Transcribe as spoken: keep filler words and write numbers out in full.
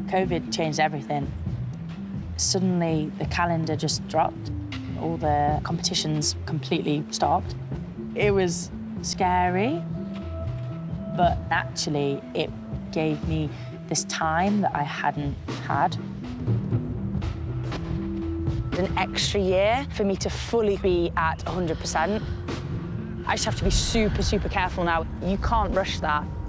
COVID changed everything. Suddenly, the calendar just dropped. All the competitions completely stopped. It was scary, but actually, it gave me this time that I hadn't had. An extra year for me to fully be at one hundred percent. I just have to be super, super careful now. You can't rush that.